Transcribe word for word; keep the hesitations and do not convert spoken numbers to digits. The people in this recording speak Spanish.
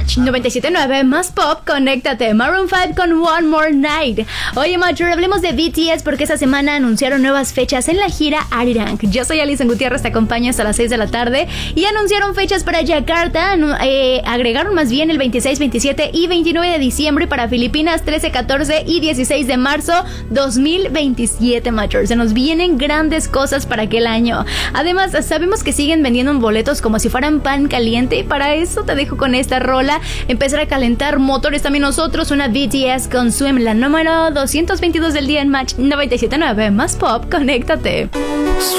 Match noventa y siete punto nueve más pop, conéctate. Maroon cinco con One More Night. Oye, Macho, hablemos de B T S porque esta semana anunciaron nuevas fechas en la gira Arirang. Yo soy Alison Gutiérrez, te acompaño hasta las seis de la tarde y anunciaron fechas para Yakarta, eh, agregaron más bien el veintiséis, veintisiete y veintinueve de diciembre y para Filipinas trece, catorce y dieciséis de marzo dos mil veintisiete, Macho. Se nos vienen grandes cosas para aquel año. Además, sabemos que siguen vendiendo boletos como si fueran pan caliente y para eso te dejo con esta rola, empezar a calentar motores también nosotros, una B T S con Swim, la número doscientos veintidós del día en Match noventa y siete punto nueve más pop, conéctate.